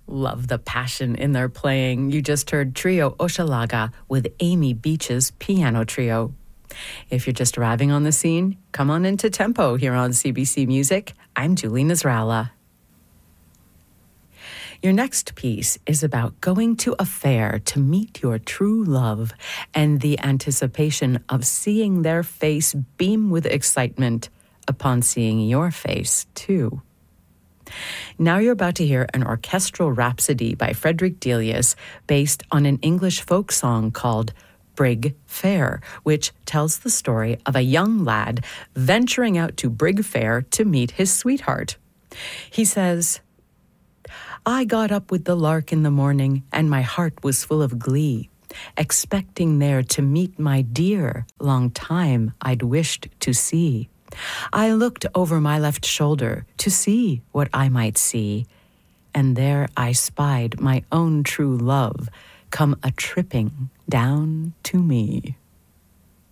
Love the passion in their playing. You just heard Trio Oshalaga with Amy Beach's piano trio. If you're just arriving on the scene, come on into Tempo here on CBC Music. I'm Julie Nasrallah. Your next piece is about going to a fair to meet your true love and the anticipation of seeing their face beam with excitement upon seeing your face, too. Now you're about to hear an orchestral rhapsody by Frederick Delius based on an English folk song called Brigg Fair, which tells the story of a young lad venturing out to Brigg Fair to meet his sweetheart. He says, I got up with the lark in the morning, and my heart was full of glee, expecting there to meet my dear, long time I'd wished to see. I looked over my left shoulder to see what I might see, and there I spied my own true love come a-tripping down to me.